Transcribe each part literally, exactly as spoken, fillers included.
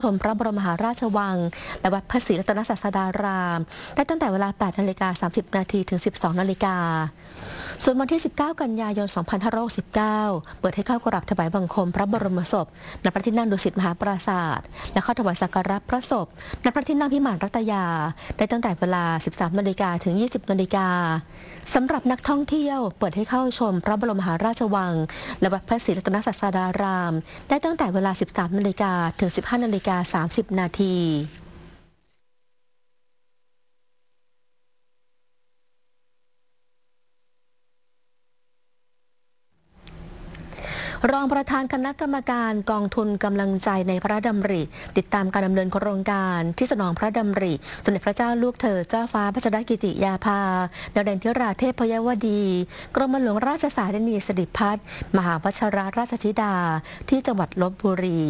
ชมพระบรมมหาราชวังและวัดพระศรีรัตนศาสดารามได้ตั้งแต่เวลา แปดนาฬิกาสามสิบนาที ถึง สิบสองนาฬิกาส่วนวันที่ สิบเก้ากันยายน สองพันห้าร้อยหกสิบเก้า เปิดให้เข้ากราบถวายบังคมพระบรมศพณพระที่นั่งดุสิตมหาปราสาทและเข้าถวายสักการะพระศพณพระที่นั่งพิมานรัตยาได้ตั้งแต่เวลา สิบสามนาฬิกา ถึง ยี่สิบนาฬิกาสำหรับนักท่องเที่ยวเปิดให้เข้าชมพระบรมมหาราชวังและวัดพระศรีรัตนศาสดารามได้ตั้งแต่เวลา สิบสามนาฬิกา ถึง สิบห้านาฬิกาสามสิบนาทีรองประธานคณะกรรมการกองทุนกำลังใจในพระดำริติดตามการดำเนินโครงการที่สนองพระดำริสมเด็จพระเจ้าลูกเธอเจ้าฟ้าพัชรกิติยาภานเรนทิราเทพยวดีกรมหลวงราชสารินีสิริพัฒน์มหาวชิรราชธิดาที่จังหวัดลพบุรี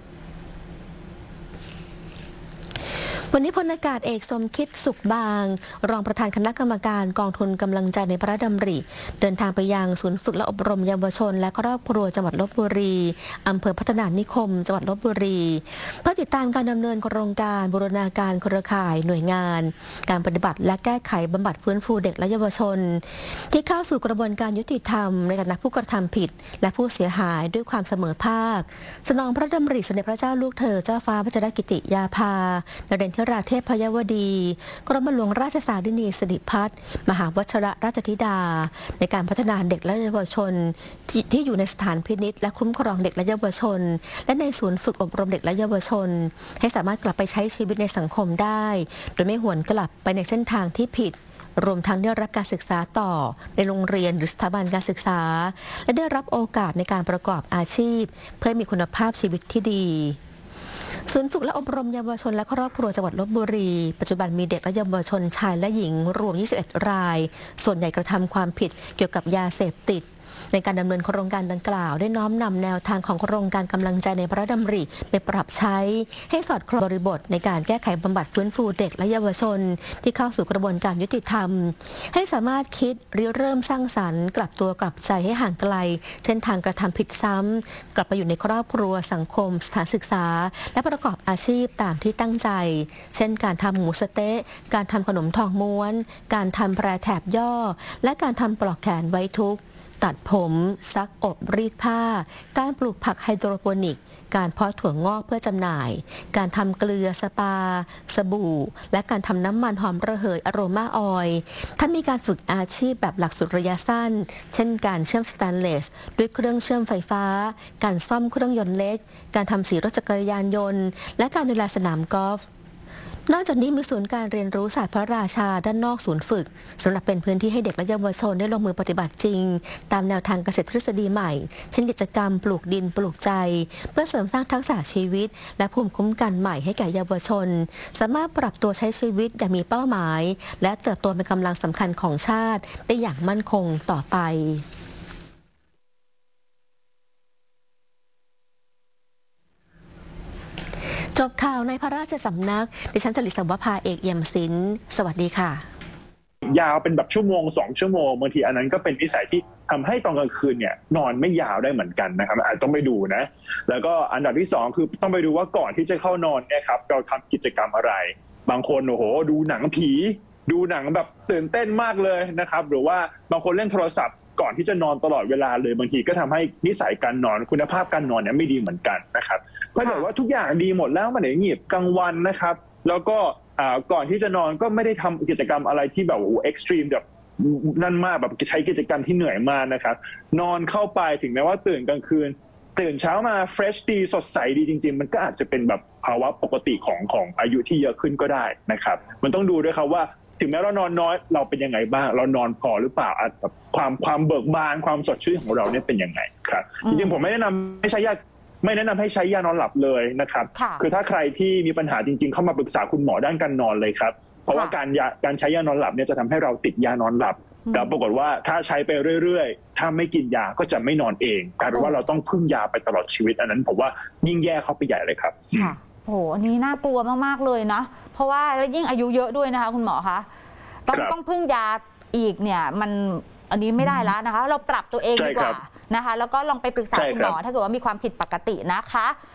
วันนี้พลอากาศเอกสมคิดสุขบางรองประธานคณะกรรมการกองทุนกำลังใจในพระดำริเดินทางไปยังศูนย์ฝึกและอบรมเยาวชนและครอบครัวจังหวัดลพบุรีอำเภอพัฒนานิคมจังหวัดลพบุรีเพื่อติดตามการดำเนินโครงการบูรณาการเครือข่ายหน่วยงานการปฏิบัติและแก้ไขบำบัดฟื้นฟูเด็กและเยาวชนที่เข้าสู่กระบวนการยุติธรรมในฐานะผู้กระทำผิดและผู้เสียหายด้วยความเสมอภาคสนองพระดำริสมเด็จพระเจ้าลูกเธอเจ้าฟ้าพัชรกิติยาภานเรนทิราเทพยวดีกรมหลวงราชสารินีสิริพัฒน์มหาวชิรราชธิดาในการพัฒนาเด็กและเยาวชน ท, ที่อยู่ในสถานพินิจและคุ้มครองเด็กและเยาวชนและในศูนย์ฝึกอบรมเด็กและเยาวชนให้สามารถกลับไปใช้ชีวิตในสังคมได้โดยไม่หวนกลับไปในเส้นทางที่ผิดรวมทั้งได้รับการศึกษาต่อในโรงเรียนหรือสถาบันการศึกษาและได้รับโอกาสในการประกอบอาชีพเพื่อมีคุณภาพชีวิตที่ดีศูนย์ฝึกและอบรมเยาวชนและครอบครัวจังหวัดลพบุรีปัจจุบันมีเด็กและเยาวชนชายและหญิงรวมยี่สิบเอ็ดรายส่วนใหญ่กระทำความผิดเกี่ยวกับยาเสพติดในการดำเนินโครงการดังกล่าวได้น้อมนำแนวทางของโครงการกำลังใจในพระดำริไปปรับใช้ให้สอดคล้องบริบทในการแก้ไขบำบัดฟื้นฟูเด็กและเยาวชนที่เข้าสู่กระบวนการยุติธรรมให้สามารถคิดริเริ่มสร้างสรรค์กลับตัวกลับใจให้ห่างไกลเส้นทางกระทำผิดซ้ำกลับไปอยู่ในครอบครัวสังคมสถานศึกษาและประกอบอาชีพตามที่ตั้งใจเช่นการทำหมูสะเต๊ะการทำขนมทองม้วนการทำแพรแถบย่อและการทำปลอกแขนไว้ทุกข์ตัดผมซักอบรีดผ้าการปลูกผักไฮโดรโปนิกการเพาะถั่วงอกเพื่อจำหน่ายการทำเกลือสปาสบู่และการทำน้ำมันหอมระเหยอโรมาออยล์ถ้ามีการฝึกอาชีพแบบหลักสูตรระยะสั้นเช่นการเชื่อมสแตนเลสด้วยเครื่องเชื่อมไฟฟ้าการซ่อมเครื่องยนต์เล็กการทำสีรถจักรยานยนต์และการดูแลสนามกอล์ฟนอกจากนี้มีศูนย์การเรียนรู้ศาสตร์พระราชาด้านนอกศูนย์ฝึกสำหรับเป็นพื้นที่ให้เด็กและเยาวชนได้ลงมือปฏิบัติจริงตามแนวทางเกษตรทฤษฎีใหม่เช่นกิจกรรมปลูกดินปลูกใจเพื่อเสริมสร้างทักษะชีวิตและภูมิคุ้มกันใหม่ให้แก่เยาวชนสามารถปรับตัวใช้ชีวิตอย่างมีเป้าหมายและเติบโตเป็นกำลังสำคัญของชาติได้อย่างมั่นคงต่อไปจบข่าวในพระราชสำนักดิฉันสลิศวภาเอกเอี่ยมศิลป์สวัสดีค่ะยาวเป็นแบบชั่วโมงสองชั่วโมงบางทีอันนั้นก็เป็นนิสัยที่ทำให้ตอนกลางคืนเนี่ยนอนไม่ยาวได้เหมือนกันนะครับอาจต้องไปดูนะแล้วก็อันดับที่สองคือต้องไปดูว่าก่อนที่จะเข้านอนเนี่ยครับเราทำกิจกรรมอะไรบางคนโอ้โหดูหนังผีดูหนังแบบตื่นเต้นมากเลยนะครับหรือว่าบางคนเล่นโทรศัพท์ก่อนที่จะนอนตลอดเวลาเลยบางทีก็ทำให้นิสัยการนอนคุณภาพการนอนเนี่ยไม่ดีเหมือนกันนะครับถ้าเกิดว่าทุกอย่างดีหมดแล้วมันไหนหงีบกลางวันนะครับแล้วก็ก่อนที่จะนอนก็ไม่ได้ทำกิจกรรมอะไรที่แบบโอ้เอ็กซ์ตรีมแบบนั่นมากแบบใช้กิจกรรมที่เหนื่อยมากนะครับนอนเข้าไปถึงแม้ว่าตื่นกลางคืนตื่นเช้ามาเฟรชดีสดใสดีจริงๆมันก็อาจจะเป็นแบบภาวะปกติของของอายุที่เยอะขึ้นก็ได้นะครับมันต้องดูด้วยครับว่าถึงแม้เรานอนน้อยเราเป็นยังไงบ้างเรานอนพอหรือเปล่าความความเบิกบานความสดชื่นของเราเนี่ยเป็นยังไงครับจริงๆผมไม่แนะนำให้ใช้ยาไม่แนะนำให้ใช้ยานอนหลับเลยนะครับคือถ้าใครที่มีปัญหาจริงๆเข้ามาปรึกษาคุณหมอด้านการนอนเลยครับเพราะว่าการยาการใช้ยานอนหลับเนี่ยจะทำให้เราติดยานอนหลับแต่ปรากฏว่าถ้าใช้ไปเรื่อยๆถ้าไม่กินยาก็จะไม่นอนเองกลายเป็นว่าเราต้องพึ่งยาไปตลอดชีวิตอันนั้นผมว่ายิ่งแย่เข้าไปใหญ่เลยครับค่ะโหอันนี้น่ากลัวมากๆเลยนะเพราะว่าแล้วยิ่งอายุเยอะด้วยนะคะคุณหมอคะต้องต้องพึ่งยาอีกเนี่ยมันอันนี้ไม่ได้แล้วนะคะเราปรับตัวเองดีกว่านะคะแล้วก็ลองไปปรึกษาคุณหมอถ้าเกิดว่ามีความผิดปกตินะคะ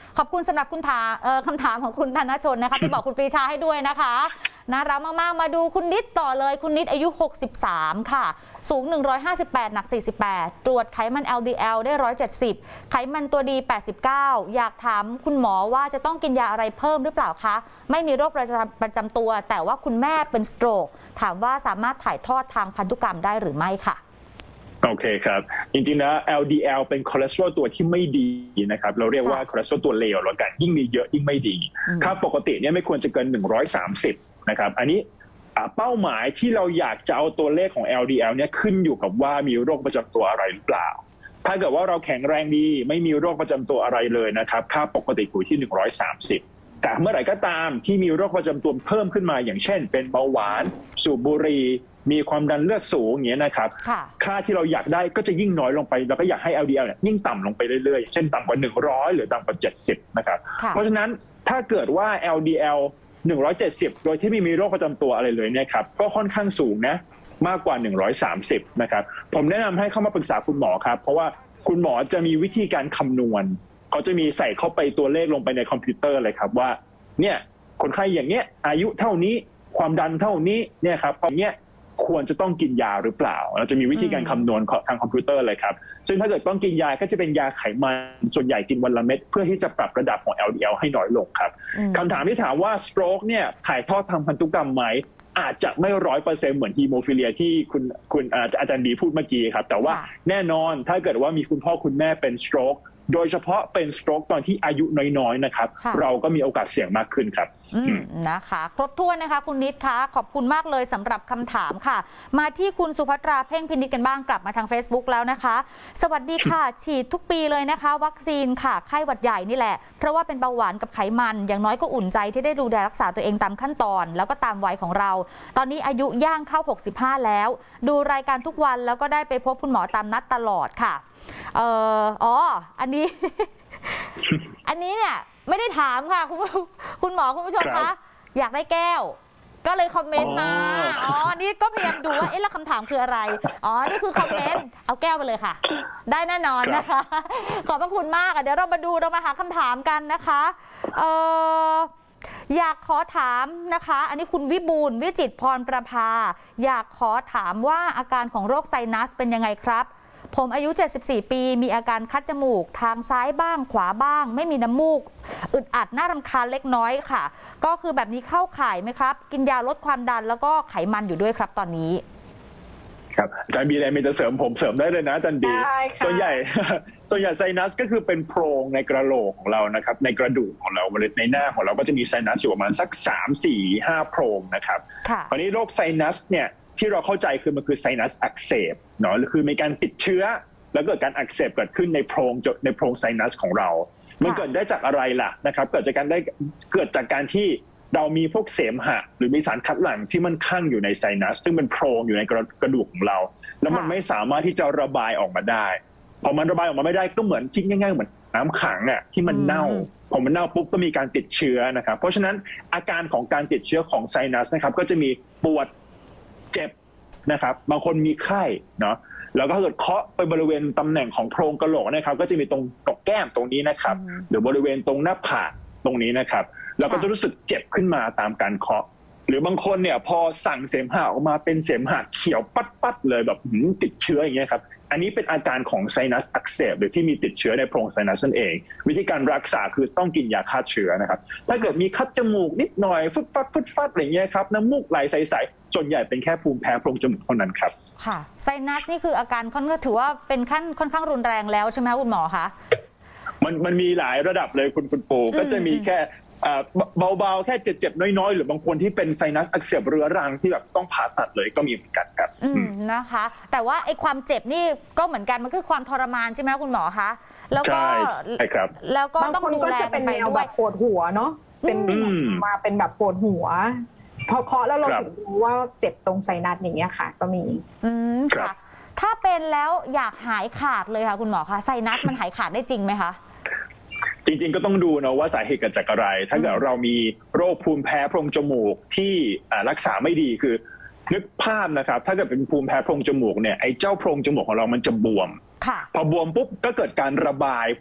ขอบคุณสำหรับคุณถาเอ่อคำถามของคุณธนชนนะคะที่บอกคุณปรีชาให้ด้วยนะคะน่ารักมากๆมาดูคุณนิดต่อเลยคุณนิดอายุหกสิบสามค่ะสูงหนึ่งร้อยห้าสิบแปดหนักสี่สิบแปดตรวจไขมัน แอล ดี แอล ได้หนึ่งร้อยเจ็ดสิบไขมันตัวดีแปดสิบเก้าอยากถามคุณหมอว่าจะต้องกินยาอะไรเพิ่มหรือเปล่าคะไม่มีโรคประจำประจำตัว แต่ว่าคุณแม่เป็นสโตรกถามว่าสามารถถ่ายทอดทางพันธุกรรมได้หรือไม่ค่ะโอเคครับจริงๆนะ แอล ดี แอล เป็นคอเลสเตอรอลตัวที่ไม่ดีนะครับเราเรียกว่าคอเลสเตอรอลตัวเลวแล้วกันยิ่งมีเยอะยิ่งไม่ดีค่าปกติเนี่ยไม่ควรจะเกินหนึ่งร้อยสามสิบนะครับอันนี้เป้าหมายที่เราอยากจะเอาตัวเลขของ แอล ดี แอล เนี่ยขึ้นอยู่กับว่ามีโรคประจำตัวอะไรหรือเปล่าถ้าเกิดว่าเราแข็งแรงดีไม่มีโรคประจำตัวอะไรเลยนะครับค่าปกติอยู่ที่หนึ่งร้อยสามสิบแต่เมื่อไหร่ก็ตามที่มีโรคประจำตัวเพิ่มขึ้นมาอย่างเช่นเป็นเบาหวานสูบบุหรี่มีความดันเลือดสูงอย่างเงี้ยนะครับค่าที่เราอยากได้ก็จะยิ่งน้อยลงไปเราก็อยากให้ แอล ดี แอล เนี่ยยิ่งต่ำลงไปเรื่อยๆเช่นต่ำกว่าหนึ่งร้อยหรือต่ำกว่าเจ็ดสิบนะครับเพราะฉะนั้นถ้าเกิดว่า แอล ดี แอล หนึ่งร้อยเจ็ดสิบโดยที่ไม่มีโรคประจำตัวอะไรเลยเนี่ยครับก็ค่อนข้างสูงนะมากกว่าหนึ่งร้อยสามสิบนะครับผมแนะนำให้เข้ามาปรึกษาคุณหมอครับเพราะว่าคุณหมอจะมีวิธีการคำนวณเขาจะมีใส่เข้าไปตัวเลขลงไปในคอมพิวเตอร์เลยครับว่าเนี่ยคนไข้อย่างเงี้ยอายุเท่านี้ความดันเท่านี้เนี่ยครับตรงเนี้ยควรจะต้องกินยาหรือเปล่าเราจะมีวิธีการคำนวณทางคอมพิวเตอร์เลยครับซึ่งถ้าเกิดต้องกินยาก็จะเป็นยาไขมันส่วนใหญ่กินวันละเม็ดเพื่อที่จะปรับระดับของ แอล ดี แอล ให้น้อยลงครับคำถามที่ถามว่า stroke เนี่ยถ่ายทอดทางพันธุกรรมไหมอาจจะไม่ร้อยเปอร์เซ็นต์เหมือนฮีโมฟิเลียที่คุณคุณอาจารย์ดีพูดเมื่อกี้ครับแต่ว่าแน่นอนถ้าเกิดว่ามีคุณพ่อคุณแม่เป็น strokeโดยเฉพาะเป็น stroke ตอนที่อายุน้อยๆนะครับเราก็มีโอกาสเสี่ยงมากขึ้นครับนะคะครบถ้วนนะคะคุณนิดคะขอบคุณมากเลยสำหรับคำถามค่ะมาที่คุณสุภัตราเพ่งพินิจกันบ้างกลับมาทาง Facebook แล้วนะคะสวัสดีค่ะฉีดทุกปีเลยนะคะวัคซีนค่ะไข้หวัดใหญ่นี่แหละเพราะว่าเป็นเบาหวานกับไขมันอย่างน้อยก็อุ่นใจที่ได้ดูแลรักษาตัวเองตามขั้นตอนแล้วก็ตามวัยของเราตอนนี้อายุย่างเข้าหกสิบห้าแล้วดูรายการทุกวันแล้วก็ได้ไปพบคุณหมอตามนัดตลอดค่ะเอ่ออ๋ออันนี้ อันนี้เนี่ยไม่ได้ถามค่ะคุณคุณหมอคุณผู้ชมคะอยากได้แก้วก็เลยคอมเมนต์มาอ๋อนี่ก็พยายามดูว่าเอ๊ะแล้วคำถามคืออะไรอ๋อนี่คือคอมเมนต์เอาแก้วไปเลยค่ะได้แน่นอนนะคะขอบพระคุณมากเดี๋ยวเรามาดูเรามาหาคำถามกันนะคะเอ่ออยากขอถามนะคะอันนี้คุณวิบูลย์วิจิตรพรประภาอยากขอถามว่าอาการของโรคไซนัสเป็นยังไงครับผมอายุเจ็ดสิบสี่ปีมีอาการคัดจมูกทางซ้ายบ้างขวาบ้างไม่มีน้ำมูกอึดอัดน่ารำคาญเล็กน้อยค่ะก็คือแบบนี้เข้าข่ายไหมครับกินยาลดความดันแล้วก็ไขมันอยู่ด้วยครับตอนนี้ครับอาจารย์มีอะไรมีจะเสริมผมเสริมได้เลยนะอาจารย์ดีส่วนใหญ่ส่วนใหญ่ไซนัสก็คือเป็นโพรงในกระโหลกของเรานะครับในกระดูกของเราในหน้าของเราก็จะมีไซนัสอยู่ประมาณสักสาม สี่ ห้าโพรงนะครับคราวนี้โรคไซนัสเนี่ยที่เราเข้าใจคือมันคือไซนัสอักเสบเนาะคือมีการติดเชื้อแล้วเกิดการอักเสบเกิดขึ้นในโพรงในโพรงไซนัสของเรามันเกิดได้จากอะไรล่ะนะครับเกิดจากการได้เกิดจากการที่เรามีพวกเสมหะหรือมีสารคัดหลั่งที่มันคั่งอยู่ในไซนัสซึ่งเป็นโพรงอยู่ในกระดูกของเราแล้วมันไม่สามารถที่จะระบายออกมาได้พอมันระบายออกมาไม่ได้ก็เหมือนคิดง่ายๆเหมือนน้ำขังอ่ะที่มันเน่าพอมันเน่าปุ๊บก็มีการติดเชื้อนะครับเพราะฉะนั้นอาการของการติดเชื้อของไซนัสนะครับก็จะมีปวดเจ็บนะครับบางคนมีไข้เนาะแล้วก็เกิดเคาะไปบริเวณตำแหน่งของโพรงกะโหลกนะครับก็จะมีตรงตรงแก้มตรงนี้นะครับหรือบริเวณตรงหน้าผากตรงนี้นะครับแล้วก็จะรู้สึกเจ็บขึ้นมาตามการเคาะหรือบางคนเนี่ยพอสั่งเสมหะออกมาเป็นเสมหะเขียวปัดๆเลยแบบติดเชื้ออย่างเงี้ยครับอันนี้เป็นอาการของไซนัสอักเสบหรือที่มีติดเชื้อในโพรงไซนัสนั่นเองวิธีการรักษาคือต้องกินยาฆ่าเชื้อนะครับถ้าเกิดมีคัดจมูกนิดหน่อยฟึดฟัดฟึดฟัดอะไรเงี้ยครับน้ำมูกไหลใสๆส่วนใหญ่เป็นแค่ภูมิแพ้โพรงจมูกเท่านั้นครับค่ะไซนัสนี่คืออาการค่อนข้างถือว่าเป็นขั้นค่อนข้างรุนแรงแล้วใช่ไหมคุณหมอคะมันมันมีหลายระดับเลยคุณคุณปูก็จะมีแค่เบาๆแค่เจ็บๆน้อยๆหรือบางคนที่เป็นไซนัสอักเสบเรื้อรังที่แบบต้องผ่าตัดเลยก็มีเหมือนกันครับนะคะแต่ว่าไอ้ความเจ็บนี่ก็เหมือนกันมันคือความทรมานใช่ไหมคุณหมอคะแล้วก็ใช่ครับแล้วก็ต้องดูแลเป็นแนวแบบปวดหัวเนาะเป็นมาเป็นแบบปวดหัวพอเคาะแล้วเราถึงรู้ว่าเจ็บตรงไซนัสอย่างเงี้ยค่ะก็มีอืมค่ะถ้าเป็นแล้วอยากหายขาดเลยค่ะคุณหมอคะไซนัสมันหายขาดได้จริงไหมคะจริงๆก็ต้องดูนะว่าสาเหตุเกิดจากอะไรถ้าเกิดเรามีโรคภูมิแพ้โพรงจมูกที่รักษาไม่ดีคือนึกภาพนะครับถ้าเกิดเป็นภูมิแพ้โพรงจมูกเนี่ยไอ้เจ้าโพรงจมูกของเรามันจะบวมพอบวมปุ๊บก็เกิดการระบายพวก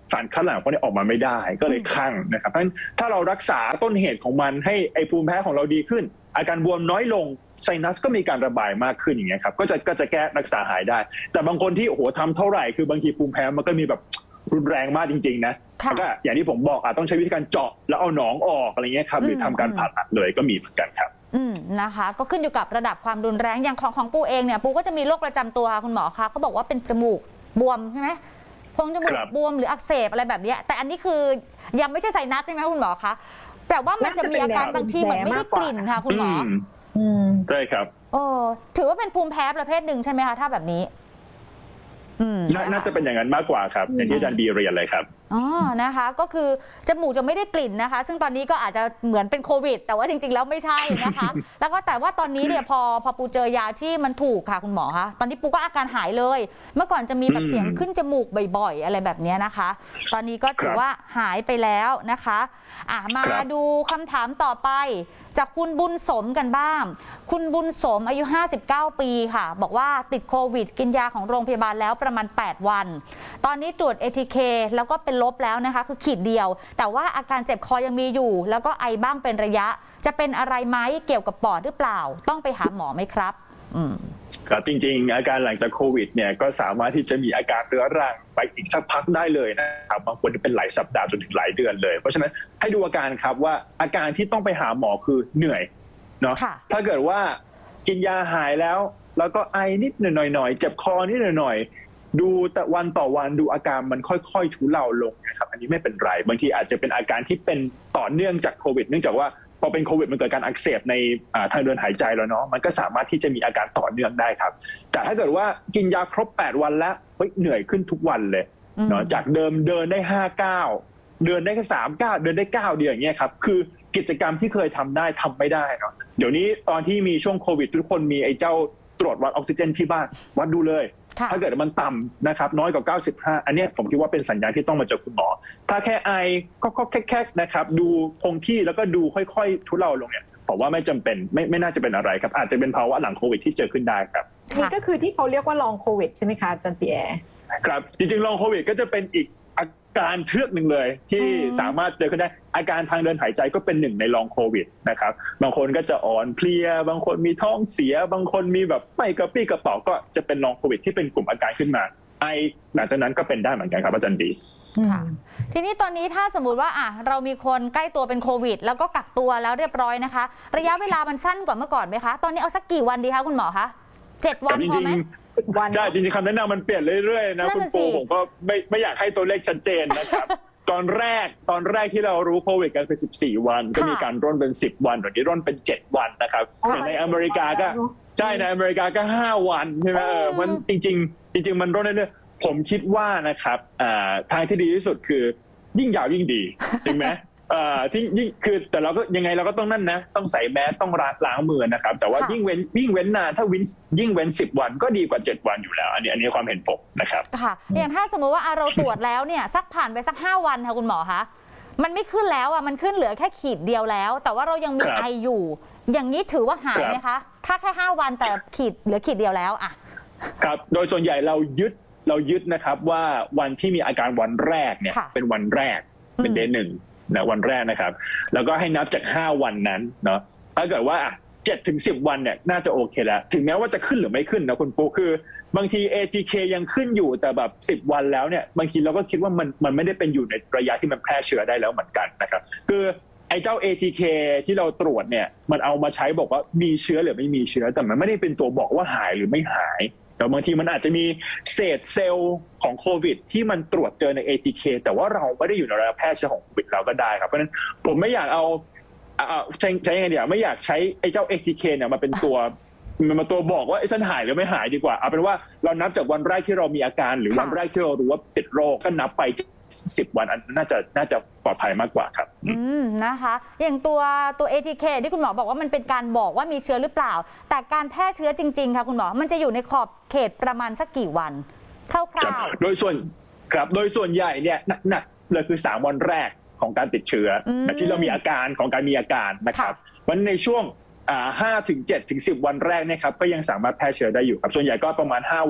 สารคัดหลั่งพวกนี้ออกมาไม่ได้ก็เลยคั่งนะครับเพราะฉะนั้นถ้าเรารักษาต้นเหตุของมันให้ไอภูมิแพ้ของเราดีขึ้นอาการบวมน้อยลงไซนัสก็มีการระบายมากขึ้นอย่างเงี้ยครับก็จะก็จะแก้รักษาหายได้แต่บางคนที่โอ้โหทำเท่าไหร่คือบางทีภูมิแพ้มันก็มีแบบรุนแรงมากจริงๆนะก็อย่างที่ผมบอกอ่ะต้องใช้วิธีการเจาะแล้วเอาหนองออกอะไรเงี้ยครับหรือทำการผ่าตัดเลยก็มีเหมือนกันครับอืมนะคะก็ขึ้นอยู่กับระดับความรุนแรงอย่างของของปูเองเนี่ยปูก็จะมีโรคประจำตัวคุณหมอคะเขาบอกว่าเป็นจมูกบวมใช่ไหมโพรงจมูกบวมหรืออักเสบอะไรแบบนี้แต่อันนี้คือยังไม่ใช่ไซนัสใช่ไหมคุณหมอคะแต่ว่ามันจะมีอาการบางทีเหมือนไม่ได้กลิ่นค่ะคุณหมอใช่ครับโอ้ถือว่าเป็นภูมิแพ้ประเภทหนึ่งใช่ไหมคะถ้าแบบนี้น่าจะเป็นอย่างนั้นมากกว่าครับอย่างที่อาจารย์บีเรียนเลยครับอ๋อนะคะก็คือจมูกจะไม่ได้กลิ่นนะคะซึ่งตอนนี้ก็อาจจะเหมือนเป็นโควิดแต่ว่าจริงๆแล้วไม่ใช่นะคะแล้วก็แต่ว่าตอนนี้เนี่ยพอพอปูเจอยาที่มันถูกค่ะคุณหมอคะตอนนี้ปูก็อาการหายเลยเมื่อก่อนจะมีแบบเสียงขึ้นจมูกบ่อยๆอะไรแบบนี้นะคะตอนนี้ก็ถือว่าหายไปแล้วนะคะอ่ะมาดูคำถามต่อไปจากคุณบุญสมกันบ้างคุณบุญสมอายุห้าสิบเก้าปีค่ะบอกว่าติดโควิดกินยาของโรงพยาบาลแล้วประมาณแปดวันตอนนี้ตรวจ เอ ที เค แล้วก็เป็นลบแล้วนะคะคือขีดเดียวแต่ว่าอาการเจ็บคอยังมีอยู่แล้วก็ไอบ้างเป็นระยะจะเป็นอะไรไหมเกี่ยวกับปอดหรือเปล่าต้องไปหาหมอไหมครับอืมครับจริงๆอาการหลังจากโควิดเนี่ยก็สามารถที่จะมีอาการเรื้อรังไปอีกสักพักได้เลยนะครับบางคนเป็นหลายสัปดาห์จนถึงหลายเดือนเลยเพราะฉะนั้นให้ดูอาการครับว่าอาการที่ต้องไปหาหมอคือเหนื่อยเนาะถ้าเกิดว่ากินยาหายแล้วแล้วก็ไอนิดหน่อยๆเจ็บคอนิดหน่อยๆดูแต่วันต่อวันดูอาการมันค่อยๆทุเลาลงนะครับอันนี้ไม่เป็นไรบางทีอาจจะเป็นอาการที่เป็นต่อเนื่องจากโควิดเนื่องจากว่าพอเป็นโควิดมันเกิดการอักเสบในทางเดินหายใจแล้วเนาะมันก็สามารถที่จะมีอาการต่อเนื่องได้ครับแต่ถ้าเกิดว่ากินยาครบแปดวันแล้วเฮ้ยเหนื่อยขึ้นทุกวันเลยเนาะจากเดิมเดินได้ห้าเก้าเดินได้แค่สามเก้าเดินได้เก้าเดียวอย่างเงี้ยครับคือกิจกรรมที่เคยทำได้ทำไม่ได้เนาะเดี๋ยวนี้ตอนที่มีช่วงโควิดทุกคนมีไอ้เจ้าตรวจวัดออกซิเจนที่บ้านวัดดูเลยถ้าเกิดมันต่ำนะครับน้อยกว่าเก้าสิบห้าอันนี้ผมคิดว่าเป็นสัญญาณที่ต้องมาเจอคุณหมอถ้าแค่ไอก็แค่ๆนะครับดูคงที่แล้วก็ดูค่อยๆทุเลาลงเนี่ยผมว่าไม่จำเป็นไม่ไม่น่าจะเป็นอะไรครับอาจจะเป็นภาวะหลังโควิดที่เจอขึ้นได้ครับนี่ก็คือที่เขาเรียกว่าลองโควิดใช่ไหมคะอาจารย์ปีแอร์ครับจริงๆลองโควิดก็จะเป็นอีกอาการเทือกหนึ่งเลยที่สามารถเจอขึ้นได้อาการทางเดินหายใจก็เป็นหนึ่งในลองโควิดนะครับบางคนก็จะอ่อนเพลียบางคนมีท้องเสียบางคนมีแบบไม่กระปี้กระเป๋าก็จะเป็นลองโควิดที่เป็นกลุ่มอาการขึ้นมาไอหลังจากนั้นก็เป็นได้เหมือนกันครับอาจารย์ดีค่ะทีนี้ตอนนี้ถ้าสมมุติว่าอ่ะเรามีคนใกล้ตัวเป็นโควิดแล้วก็กักตัวแล้วเรียบร้อยนะคะระยะเวลามันสั้นกว่าเมื่อก่อนไหมคะตอนนี้เอาสักกี่วันดีคะคุณหมอคะเจ็ดวันพอไหมใช่จริงๆคำแนะนำมันเปลี่ยนเรื่อยๆนะคุณปูผมก็ไม่ไม่อยากให้ตัวเลขชัดเจนนะครับตอนแรกตอนแรกที่เรารู้โควิดกันเป็นสิบสี่วันก็มีการร่นเป็นสิบวันตอนนี้ร่นเป็นเจ็ดวันนะครับอย่างในอเมริกาก็ใช่ในอเมริกาก็ห้าวันใช่ไหมเออมันจริงๆจริงๆมันร่นเรื่อยๆผมคิดว่านะครับทางที่ดีที่สุดคือยิ่งยาวยิ่งดีจริงไหมที่ยิ่งคือแต่เราก็ยังไงเราก็ต้องนั่นนะต้องใส่แมสต้องล้างมือนะครับแต่ว่ายิ่งเว้นยิ่งเว้นนานถ้าวินยิ่งเว้นสิบวันก็ดีกว่าเจ็ดวันอยู่แล้วอันนี้อันนี้ความเห็นผมนะครับค่ะอย่างถ้าสมมติว่าเราตรวจแล้วเนี่ยสักผ่านไปสักห้าวันค่ะคุณหมอคะมันไม่ขึ้นแล้วอ่ะมันขึ้นเหลือแค่ขีดเดียวแล้วแต่ว่าเรายังมีไออยู่อย่างนี้ถือว่าหายไหมคะถ้าแค่ห้าวันแต่ขีดเหลือขีดเดียวแล้วอ่ะครับโดยส่วนใหญ่เรายึดเรายึดนะครับว่าวันที่มีอาการวันแรกเนี่ยเป็นวันแรกเป็นเดย์หนึ่งนะวันแรกนะครับแล้วก็ให้นับจากห้าวันนั้นเนาะถ้าเกิดว่าเจ็ดถึงสิบวันเนี่ยน่าจะโอเคแล้วถึงแม้ว่าจะขึ้นหรือไม่ขึ้นนะคุณปูคือบางที เอ ที เค ยังขึ้นอยู่แต่แบบสิบวันแล้วเนี่ยบางทีเราก็คิดว่ามันมันไม่ได้เป็นอยู่ในระยะที่มันแพร่เชื้อได้แล้วเหมือนกันนะครับคือไอ้เจ้า เอ ที เค ที่เราตรวจเนี่ยมันเอามาใช้บอกว่ามีเชื้อหรือไม่มีเชื้อแต่มันไม่ได้เป็นตัวบอกว่าหายหรือไม่หายแต่บางทีมันอาจจะมีเศษเซลล์ของโควิดที่มันตรวจเจอใน เอ ที เค แต่ว่าเราไม่ได้อยู่ในระยะแพร่เชื้อของโควิดเราก็ได้ครับเพราะฉะนั้นผมไม่อยากเอาใช้ใช้ยังไงเดี๋ยวไม่อยากใช้ไอ้เจ้า เอ ที เค เนี่ยมาเป็นตัวมันมาตัวบอกว่าไอ้ฉันหายหรือไม่หายดีกว่าเอาเป็นว่าเรานับจากวันแรกที่เรามีอาการหรือวันแรกที่เรารู้ว่าติดโรคก็นับไปสิบวันอันน่าจะน่าจะปลอดภัยมากกว่าครับอืมนะคะอย่างตัวตัว เอ ที เค ที่คุณหมอบอกว่ามันเป็นการบอกว่ามีเชื้อหรือเปล่าแต่การแพร่เชื้อจริงๆค่ะคุณหมอมันจะอยู่ในขอบเขตประมาณสักกี่วันคร่าวๆโดยส่วนครับโดยส่วนใหญ่เนี่ยหนักๆเลยคือสามวันแรกของการติดเชื้อที่เรามีอาการของการมีอาการนะครับวันในช่วงห้าถึงเจ็ดถึงสิบวันแรกเนี่ยครับก็ยังสามารถแพร่เชื้อได้อยู่ครับส่วนใหญ่ก็ประมาณห้าวัน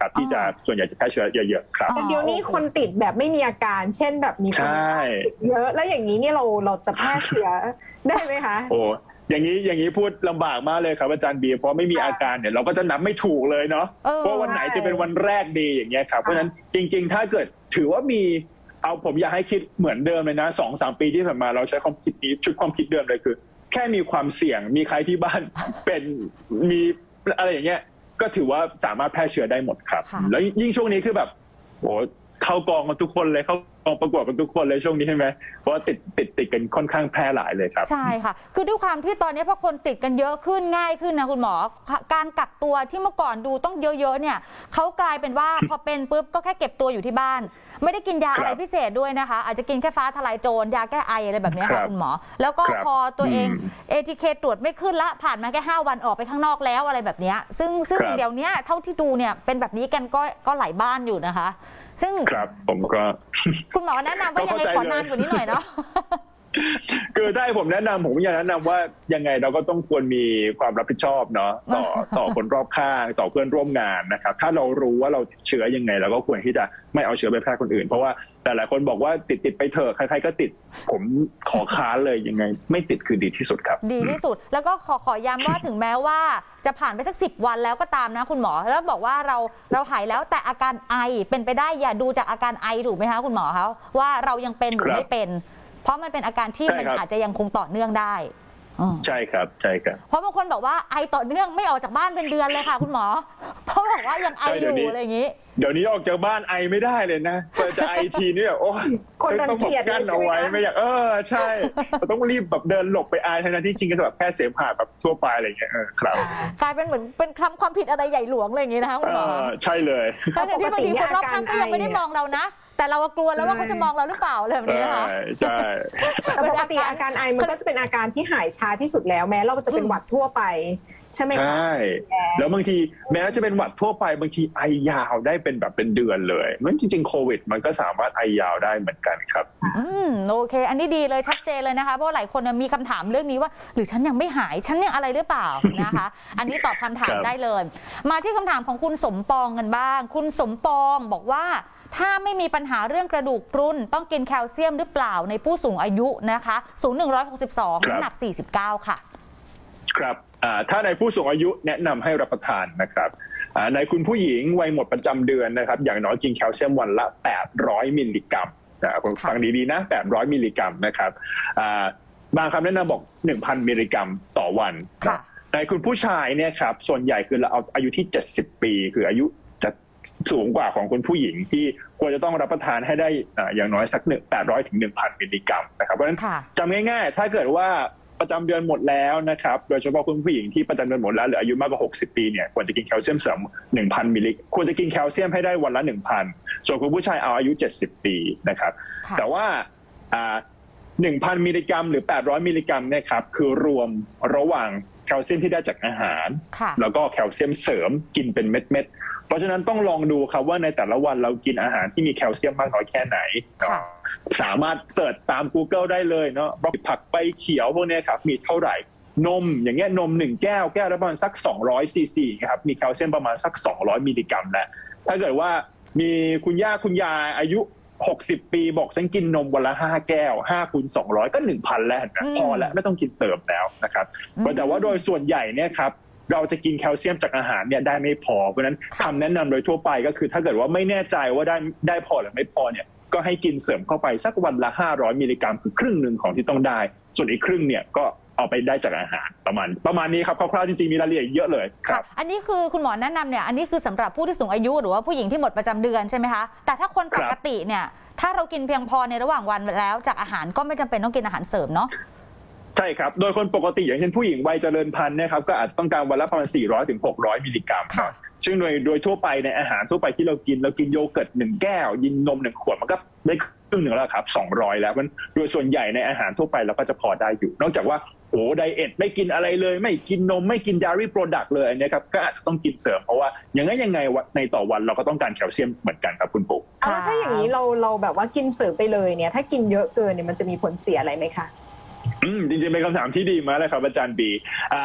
ครับที่จะส่วนใหญ่จะแพร่เชื้อเยอะๆครับแต่เดี๋ยวนี้คนติดแบบไม่มีอาการ เช่นแบบมีคนติดเยอะแล้วอย่างนี้เนี่ยเราเราจะแพร่เชื้อได้ไหมคะโอ้อย่างนี้อย่างนี้พูดลำบากมากเลยครับอาจารย์บีเพราะไม่มีอาการเนี่ยเราก็จะนับไม่ถูกเลยเนาะเพราะวันไหนจะเป็นวันแรกดีอย่างเงี้ยครับเพราะฉะนั้นจริงๆถ้าเกิดถือว่ามีเอาผมอยากให้คิดเหมือนเดิมเลยนะสองสามปีที่ผ่านมาเราใช้ความคิดนี้ชุดความคิดเดิมเลยคือแค่มีความเสี่ยงมีใครที่บ้านเป็นมีอะไรอย่างเงี้ยก็ถือว่าสามารถแพร่เชื้อได้หมดครับแล้วยิ่งช่วงนี้คือแบบโอ้เข้ากองกันทุกคนเลยเข้ากองประกวดกันทุกคนเลยช่วงนี้ใช่ไหมเพราะว่าติดติดติดกันค่อนข้างแพร่หลายเลยครับใช่ค่ะคือด้วยความที่ตอนนี้พอคนติดกันเยอะขึ้นง่ายขึ้นนะคุณหมอการกักตัวที่เมื่อก่อนดูต้องเยอะๆเนี่ยเขากลายเป็นว่าพอเป็นปุ๊บก็แค่เก็บตัวอยู่ที่บ้านไม่ได้กินยาอะไรพิเศษด้วยนะคะอาจจะกินแค่ฟ้าทลายโจรยาแก้ไออะไรแบบนี้ค่ะคุณหมอแล้วก็พอตัวเอง เอ ที เค ตรวจไม่ขึ้นละผ่านมาแค่ห้าวันออกไปข้างนอกแล้วอะไรแบบนี้ซึ่งซึ่งเดี๋ยวนี้เท่าที่ดูเนี่ยเป็นแบบนี้กันก็ก็หลายบ้านอยู่นะคะซึ่งครับผมก็คุณหมอแนะนำว่ายังไงขอนานกว่านี้หน่อยเนาะคือได้ผมแนะนำผมอยากแนะนำว่ายังไงเราก็ต้องควรมีความรับผิดชอบเนาะต่อต่อคนรอบข้างต่อเพื่อนร่วมงานนะครับถ้าเรารู้ว่าเราติดเชื้อยังไงเราก็ควรที่จะไม่เอาเชื้อไปแพร่คนอื่นเพราะว่าแต่หลายคนบอกว่าติดติดไปเถอะใครๆก็ติดผมขอค้านเลยยังไงไม่ติดคือดีที่สุดครับดีที่สุดแล้วก็ขอขอย้ำว่าถึงแม้ว่าจะผ่านไปสักสิบวันแล้วก็ตามนะคุณหมอแล้วบอกว่าเราเราหายแล้วแต่อาการไอเป็นไปได้อย่าดูจากอาการไอถูกไหมคะคุณหมอเขาว่าเรายังเป็นหรือไม่เป็นเพราะมันเป็นอาการที่มันอาจจะยังคงต่อเนื่องได้ใช่ครับใช่ครับเพราะบางคนบอกว่าไอต่อเนื่องไม่ออกจากบ้านเป็นเดือนเลยค่ะคุณหมอเพราะบอกว่ายังไออยู่อะไรอย่างนี้เดี๋ยวนี้ออกจากบ้านไอไม่ได้เลยนะเปิดจะไอทีนี่แบบโอ้คนต้องแบบกั้นเอาไว้ไม่อยากเออใช่ต้องรีบแบบเดินหลบไปไอทั้งที่จริงก็แบบแค่เสมหะแบบทั่วไปอะไรอย่างเงี้ยครับกลายเป็นเหมือนเป็นคำความผิดอะไรใหญ่หลวงอะไรอย่างนี้นะคะคุณหมอใช่เลยแต่ที่บางทีคนรอบข้างก็ยังไม่ได้มองเรานะแต่เรากลัวแล้วว่าเขาจะมองเราหรือเปล่าอะไรแบบนี้นะคะใช่แต่ปกติอาการไอมันก็จะเป็นอาการที่หายช้าที่สุดแล้วแม้เราจะเป็นหวัดทั่วไปใช่ไหมคะใช่แล้วบางทีแม้จะเป็นหวัดทั่วไปบางทีไอยาวได้เป็นแบบเป็นเดือนเลยงั้นจริงๆโควิดมันก็สามารถไอยาวได้เหมือนกันครับอืมโอเคอันนี้ดีเลยชัดเจนเลยนะคะเพราะหลายคนมีคำถามเรื่องนี้ว่าหรือฉันยังไม่หายฉันยังอะไรหรือเปล่านะคะอันนี้ตอบคำถามได้เลยมาที่คำถามของคุณสมปองกันบ้างคุณสมปองบอกว่าถ้าไม่มีปัญหาเรื่องกระดูกพรุนต้องกินแคลเซียมหรือเปล่าในผู้สูงอายุนะคะสูงหนึ่งร้อยหกสิบสองน้ำหนักสี่สิบเก้าค่ะครับถ้าในผู้สูงอายุแนะนำให้รับประทานนะครับในคุณผู้หญิงวัยหมดประจำเดือนนะครับอย่างน้อยกินแคลเซียมวันละแปดร้อยมิลลิกรัมฟังดีๆนะแปดร้อยมิลลิกรัมนะครับบางคำแนะนำบอก หนึ่งพัน มิลลิกรัมต่อวันในคุณผู้ชายเนี่ยครับส่วนใหญ่คือเราเอาอายุที่เจ็ดสิบปีคืออายุจะสูงกว่าของคุณผู้หญิงที่ควรจะต้องรับประทานให้ได้อย่างน้อยสักหนึ่งแปดร้อยถึงหนึ่งพันมิลลิกรัมนะครับเพราะฉะนั้นจำง่ายๆถ้าเกิดว่าประจำเดือนหมดแล้วนะครับโดยเฉพาะคุณผู้หญิงที่ประจำเดือนหมดแล้วหรืออายุมากกว่าหกสิบปีเนี่ยควรจะกินแคลเซียมเสริม หนึ่งพัน มิลลิควรจะกินแคลเซียมให้ได้วันละ หนึ่งพัน ส่วนคุณผู้ชายเอาอายุเจ็ดสิบปีนะครับแต่ว่าอ่า หนึ่งพัน มิลลิกรัมหรือแปดร้อยมิลลิกรัมเนี่ยครับคือรวมระหว่างแคลเซียมที่ได้จากอาหารแล้วก็แคลเซียมเสริมกินเป็นเม็ดๆเพราะฉะนั้นต้องลองดูครับว่าในแต่ละวันเรากินอาหารที่มีแคลเซียมมากน้อยแค่ไหนสามารถเสิร์ชตาม Google ได้เลยเนาะผักใบเขียวพวกนี้ครับมีเท่าไหร่นมอย่างเงี้ยนมหนึ่งแก้วแก้วละประมาณสักสองร้อยซีซีครับมีแคลเซียมประมาณสักสองร้อยมิลลิกรัมแหละถ้าเกิดว่ามีคุณย่าคุณยายอายุหกสิบปีบอกฉันกินนมวันละห้าแก้วห้าคูณสองร้อยก็ หนึ่งพัน แล้วนะพอแล้วไม่ต้องกินเติมแล้วนะครับแต่ว่าโดยส่วนใหญ่เนี่ยครับเราจะกินแคลเซียมจากอาหารเนี่ยได้ไม่พอเพราะฉะนั้นคำแนะนำโดยทั่วไปก็คือถ้าเกิดว่าไม่แน่ใจว่าได้ได้พอหรือไม่พอเนี่ยก็ให้กินเสริมเข้าไปสักวันละห้าร้อยมิลลิกรัมคือครึ่งหนึ่งของที่ต้องได้ส่วนอีกครึ่งเนี่ยก็เอาไปได้จากอาหารประมาณประมาณนี้ครับคร่าวๆจริงๆมีรายละเอียดเยอะเลยครับอันนี้คือคุณหมอแนะนำเนี่ยอันนี้คือสำหรับผู้ที่สูงอายุหรือว่าผู้หญิงที่หมดประจำเดือนใช่ไหมคะแต่ถ้าคนปกติเนี่ยถ้าเรากินเพียงพอในระหว่างวันแล้วจากอาหารก็ไม่จำเป็นต้องกินอาหารเสริมเนาะใช่ครับโดยคนปกติอย่างเช่นผู้หญิงวัยเจริญพันธุ์นะครับก็อาจต้องการวันละประมาณสี่ร้อยถึงหกร้อยมิลลิกรัมซึ่งโดยโดยทั่วไปในอาหารทั่วไปที่เรากินเรากินโยเกิร์ตหนึ่งแก้วยินนมหนึ่งขวดมันก็ได้ครึ่งหนึ่งแล้วครับสองร้อยแล้วมันโดยส่วนใหญ่ในอาหารทั่วไปเราก็จะพอได้อยู่นอกจากว่าโอ้ไดเอทไม่กินอะไรเลยไม่กินนมไม่กิน dairy product เลยอันนี้ครับก็อาจจะต้องกินเสริมเพราะว่าอย่างไงยังไงในต่อวันเราก็ต้องการแคลเซียมเหมือนกันครับคุณปุ๊กแล้วถ้าอย่างนี้เราเราแบบว่ากินเสริมไปเลยเนี่ยถ้ากินเยอะเกินเนี่ยมันจะมีผลเสียอะไรไหมคะอืมจริงๆเป็นคำถามที่ดีมากเลยครับอาจารย์บีอ่า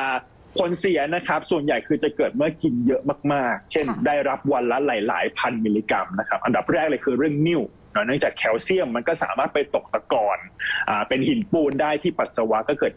ผลเสียนะครับส่วนใหญ่คือจะเกิดเมื่อกินเยอะมากๆเช่นได้รับวันละหลายๆพันมิลลิกรัมนะครับอันดับแรกเลยคือเรื่องนิ่วเนื่องจากแคลเซียมมันก็สามารถไปตกตะกอนอ่าเป็นหินปูนได้ที่ปัสสาวะก็เกิด